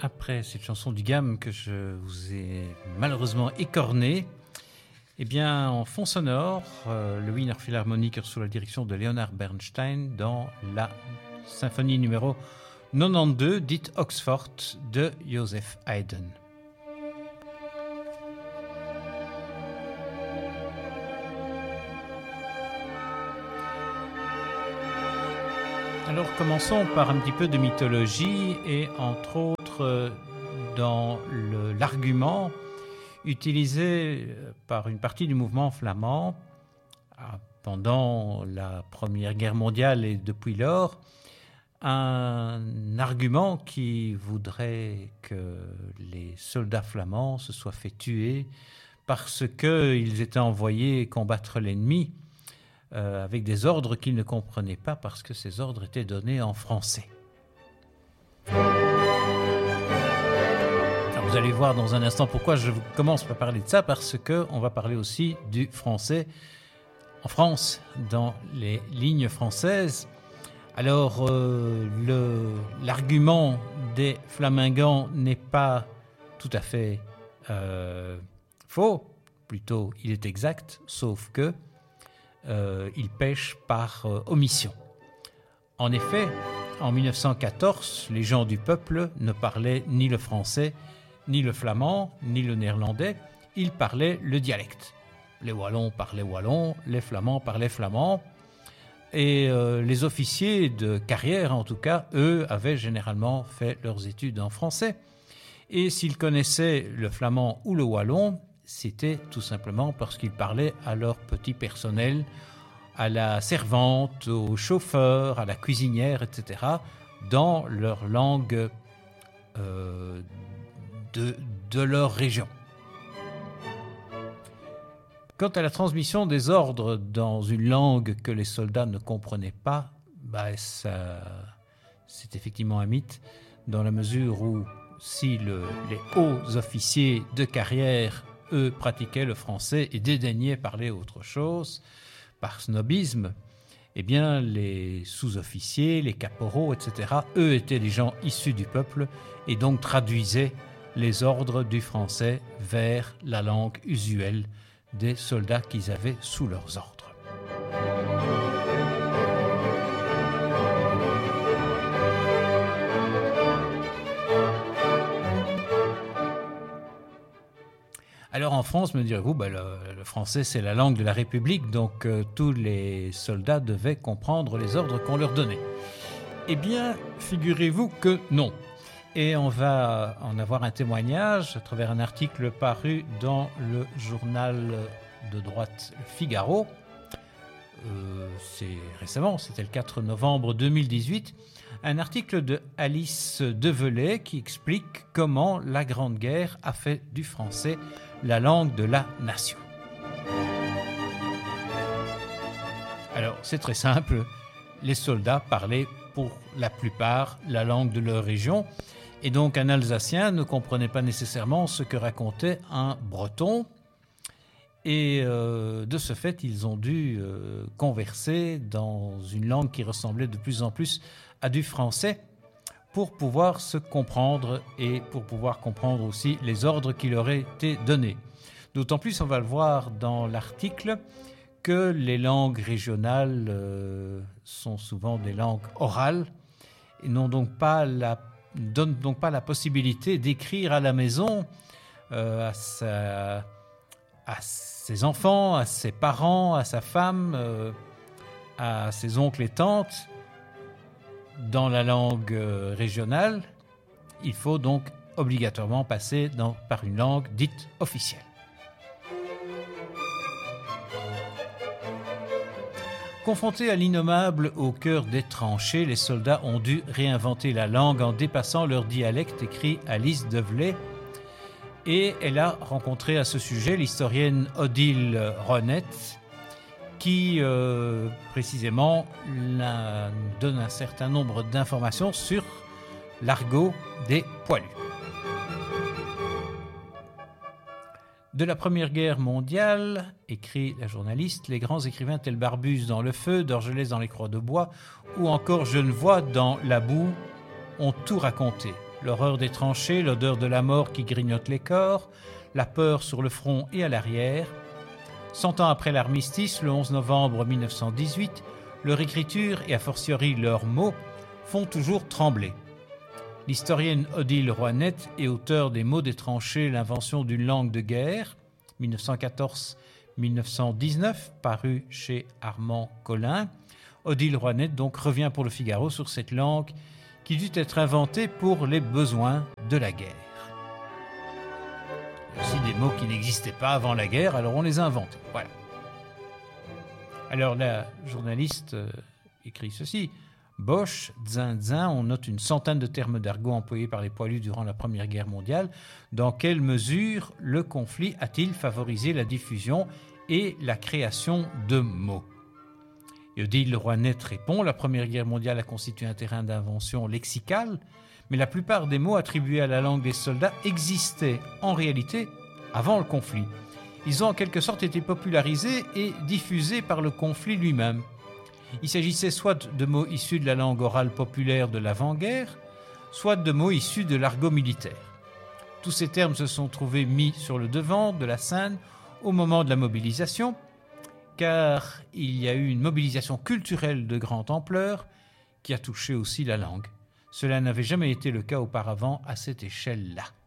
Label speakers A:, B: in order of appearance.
A: après cette chanson du Gamme que je vous ai malheureusement écornée, eh bien, en fond sonore, le Wiener Philharmoniker sous la direction de Leonard Bernstein dans la symphonie numéro 92, dite Oxford, de Joseph Haydn. Alors commençons par un petit peu de mythologie et entre autres dans l'argument utilisé par une partie du mouvement flamand pendant la Première Guerre mondiale et depuis lors, un argument qui voudrait que les soldats flamands se soient fait tuer parce qu'ils étaient envoyés combattre l'ennemi avec des ordres qu'ils ne comprenaient pas parce que ces ordres étaient donnés en français. Alors vous allez voir dans un instant pourquoi je commence par parler de ça, parce qu'on va parler aussi du français en France, dans les lignes françaises. Alors l'argument des Flamingants n'est pas tout à fait faux, plutôt il est exact, sauf que il pêche par omission. En effet, en 1914, les gens du peuple ne parlaient ni le français, ni le flamand, ni le néerlandais, ils parlaient le dialecte. Les Wallons parlaient wallon, les Flamands parlaient flamand, et les officiers de carrière, en tout cas, eux, avaient généralement fait leurs études en français. Et s'ils connaissaient le flamand ou le wallon, c'était tout simplement parce qu'ils parlaient à leur petit personnel, à la servante, au chauffeur, à la cuisinière, etc., dans leur langue de leur région. Quant à la transmission des ordres dans une langue que les soldats ne comprenaient pas, c'est effectivement un mythe, dans la mesure où si les hauts officiers de carrière, eux, pratiquaient le français et dédaignaient parler autre chose, par snobisme, eh bien, les sous-officiers, les caporaux, etc., eux étaient des gens issus du peuple et donc traduisaient les ordres du français vers la langue usuelle des soldats qu'ils avaient sous leurs ordres. Alors en France, me direz-vous, le français c'est la langue de la République, donc tous les soldats devaient comprendre les ordres qu'on leur donnait. Eh bien, figurez-vous que non. Et on va en avoir un témoignage à travers un article paru dans le journal de droite Le Figaro. C'est récemment, c'était le 4 novembre 2018. Un article de Alice Develay qui explique comment la Grande Guerre a fait du français la langue de la nation. Alors, c'est très simple. Les soldats parlaient pour la plupart la langue de leur région. Et donc, un Alsacien ne comprenait pas nécessairement ce que racontait un Breton. Et de ce fait, ils ont dû converser dans une langue qui ressemblait de plus en plus à du français pour pouvoir se comprendre et pour pouvoir comprendre aussi les ordres qui leur étaient donnés. D'autant plus, on va le voir dans l'article, que les langues régionales sont souvent des langues orales et donnent donc pas la possibilité d'écrire à la maison à ses enfants, à ses parents, à sa femme, à ses oncles et tantes. Dans la langue régionale, il faut donc obligatoirement passer par une langue dite officielle. Confrontés à l'innommable au cœur des tranchées, les soldats ont dû réinventer la langue en dépassant leur dialecte, écrit Alice Develay. Et elle a rencontré à ce sujet l'historienne Odile Ronette, qui précisément donne un certain nombre d'informations sur l'argot des poilus. De la Première Guerre mondiale, écrit la journaliste, les grands écrivains tels Barbus dans Le Feu, Dorgelès dans Les Croix de Bois ou encore Genevois dans La Boue ont tout raconté. L'horreur des tranchées, l'odeur de la mort qui grignote les corps, la peur sur le front et à l'arrière. 100 ans après l'armistice, le 11 novembre 1918, leur écriture et a fortiori leurs mots font toujours trembler. L'historienne Odile Roinette est auteure des Mots des tranchées, l'invention d'une langue de guerre, 1914-1919, paru chez Armand Collin. Odile Roinette donc revient pour le Figaro sur cette langue qui dut être inventée pour les besoins de la guerre. Il y a aussi des mots qui n'existaient pas avant la guerre, alors on les a inventés. Voilà. Alors la journaliste écrit ceci. Bosch, zinzin, on note une centaine de termes d'argot employés par les poilus durant la Première Guerre mondiale. Dans quelle mesure le conflit a-t-il favorisé la diffusion et la création de mots? Et Odile Roinette répond, la Première Guerre mondiale a constitué un terrain d'invention lexicale, mais la plupart des mots attribués à la langue des soldats existaient en réalité avant le conflit. Ils ont en quelque sorte été popularisés et diffusés par le conflit lui-même. Il s'agissait soit de mots issus de la langue orale populaire de l'avant-guerre, soit de mots issus de l'argot militaire. Tous ces termes se sont trouvés mis sur le devant de la scène au moment de la mobilisation, car il y a eu une mobilisation culturelle de grande ampleur qui a touché aussi la langue. Cela n'avait jamais été le cas auparavant à cette échelle-là.